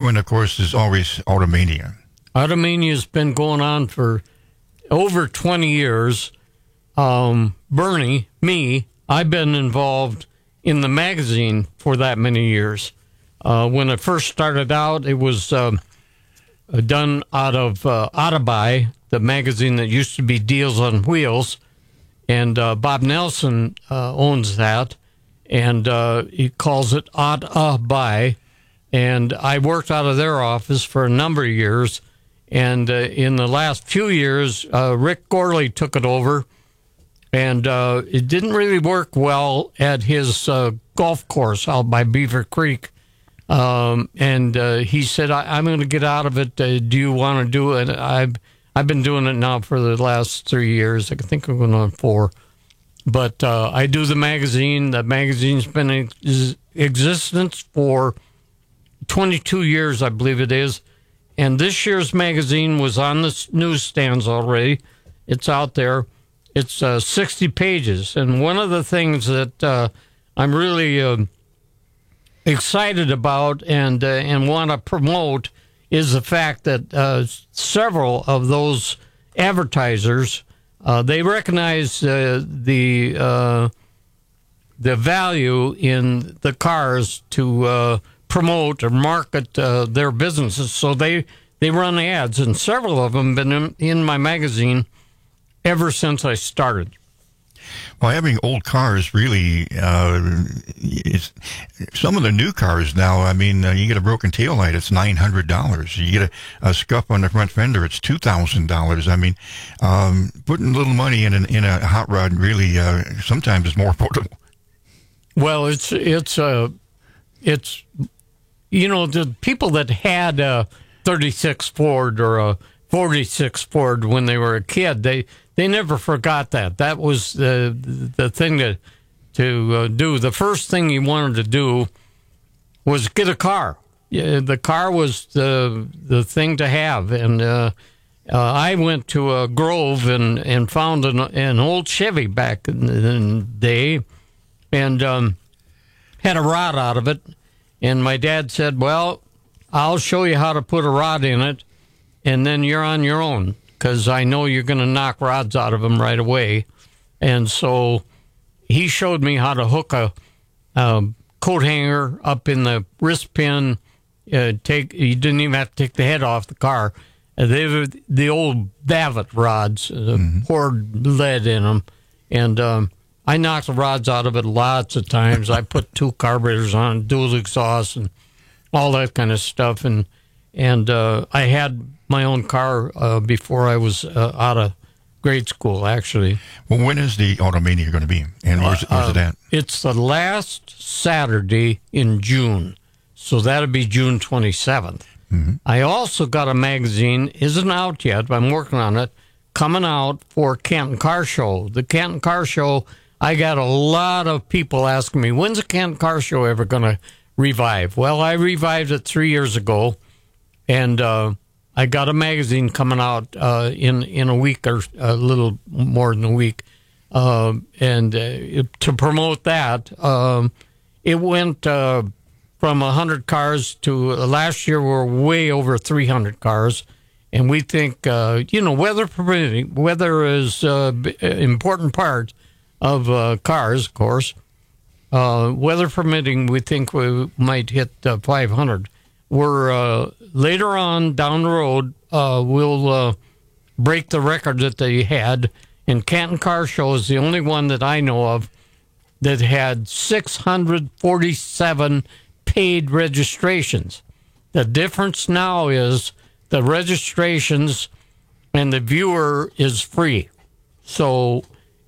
one, of course, is always Automania. Automania's been going on for over 20 years. Bernie, me, I've been involved in the magazine for that many years. When it first started out, it was done out of Autobuy, the magazine that used to be Deals on Wheels, and Bob Nelson owns that, and he calls it Autobuy, and I worked out of their office for a number of years, and in the last few years, Rick Gorley took it over, and it didn't really work well at his golf course out by Beaver Creek. And he said, I'm going to get out of it. Do you want to do it? I've been doing it now for the last 3 years. I think I'm going on 4. But I do the magazine. The magazine's been in existence for 22 years, I believe it is. And this year's magazine was on the newsstands already. It's out there. It's 60 pages. And one of the things that I'm really excited about and want to promote is the fact that several of those advertisers, they recognize the value in the cars to promote or market their businesses. So they run ads, and several of them have been in my magazine ever since I started. Well, having old cars really is some of the new cars now. I mean, you get a broken taillight, it's $900. You get a scuff on the front fender, it's $2,000. I mean, putting a little money in a hot rod really sometimes is more affordable. Well, it's you know, the people that had a 36 Ford or a 46 Ford when they were a kid, they never forgot that. That was the thing to do. The first thing you wanted to do was get a car. The car was the thing to have. And I went to a Grove and found an old Chevy back in the day and had a rod out of it. And my dad said, well, I'll show you how to put a rod in it, and then you're on your own, because I know you're going to knock rods out of them right away. And so he showed me how to hook a coat hanger up in the wrist pin. You didn't even have to take the head off the car. They were the old Bavet rods, poured lead in them. And I knocked the rods out of it lots of times. I put 2 carburetors on, dual exhaust, and all that kind of stuff. And I had my own car before I was out of grade school, actually. Well, when is the Automania going to be? And where's it at? It's the last Saturday in June. So that'll be June 27th. Mm-hmm. I also got a magazine, isn't out yet, but I'm working on it, coming out for Canton Car Show. The Canton Car Show, I got a lot of people asking me, when's the Canton Car Show ever going to revive? Well, I revived it 3 years ago, and I got a magazine coming out in a week or a little more than a week. And to promote that, it went from 100 cars to last year we're way over 300 cars. And we think, weather permitting, weather is an important part of cars, of course. Weather permitting, we think we might hit 500. We're later on down the road, we'll break the record that they had. And Canton Car Show is the only one that I know of that had 647 paid registrations. The difference now is the registrations and the viewer is free. So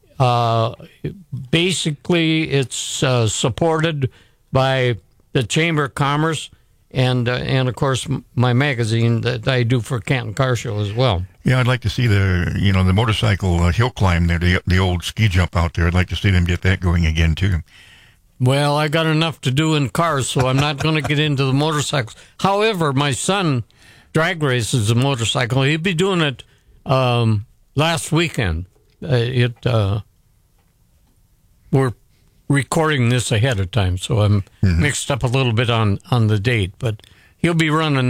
basically it's supported by the Chamber of Commerce and of course my magazine that I do for Canton Car Show as well. Yeah, I'd like to see the motorcycle hill climb there, the old ski jump out there. I'd like to see them get that going again too. Well, I got enough to do in cars, so I'm not going to get into the motorcycles. However, my son drag races a motorcycle. He'll be doing it last weekend. We're recording this ahead of time, so I'm mixed up a little bit on the date. But he'll be running